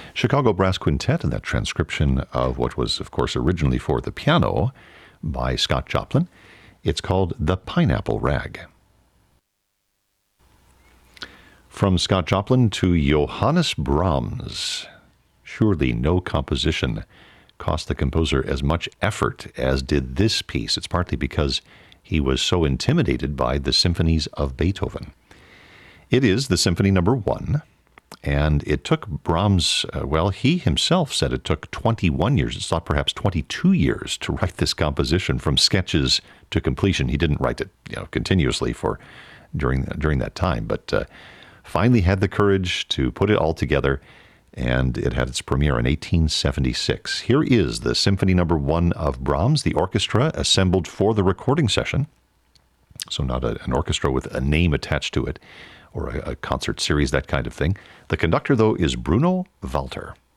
Chicago Brass Quintet in that transcription of what was, of course, originally for the piano by Scott Joplin. It's called The Pineapple Rag. From Scott Joplin to Johannes Brahms. Surely no composition cost the composer as much effort as did this piece. It's partly because he was so intimidated by the symphonies of Beethoven. It is the Symphony Number 1, and it took Brahms, he himself said it took 21 years. It's thought perhaps 22 years to write this composition from sketches to completion. He didn't write it, continuously during that time, but finally had the courage to put it all together, and it had its premiere in 1876. Here is the Symphony Number 1 of Brahms, the orchestra assembled for the recording session. So not an orchestra with a name attached to it, or a concert series, that kind of thing. The conductor, though, is Bruno Walter.